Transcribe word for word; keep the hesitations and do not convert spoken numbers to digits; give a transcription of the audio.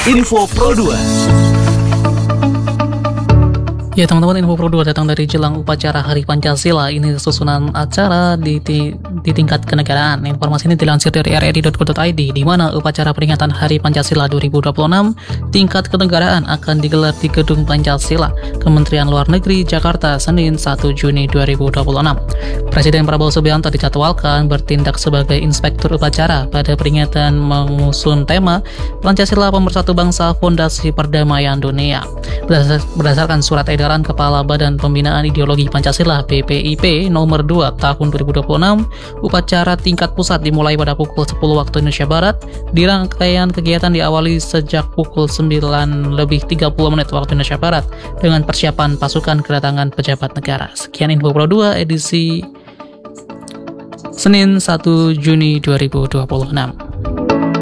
Info Pro dua. Ya teman-teman, Info Pro dua datang dari jelang upacara Hari Pancasila. Ini susunan acara di, di, di tingkat kenegaraan. Informasi ini dilansir dari r r i dot co dot i d, di mana upacara peringatan Hari Pancasila dua ribu dua puluh enam tingkat kenegaraan akan digelar di Gedung Pancasila, Kementerian Luar Negeri, Jakarta, Senin satu Juni dua ribu dua puluh enam. Presiden Prabowo Subianto dijadwalkan bertindak sebagai inspektur upacara pada peringatan mengusung tema Pancasila Pemersatu Bangsa Fondasi Perdamaian Dunia. Berdasarkan surat edaran Kepala Badan Pembinaan Ideologi Pancasila B P I P nomor dua tahun dua ribu dua puluh enam, upacara tingkat pusat dimulai pada pukul sepuluh waktu Indonesia Barat. Di rangkaian kegiatan diawali sejak pukul sembilan lebih tiga puluh menit waktu Indonesia Barat dengan persiapan pasukan kedatangan pejabat negara. Sekian Info Pro dua edisi Senin satu Juni dua ribu dua puluh enam.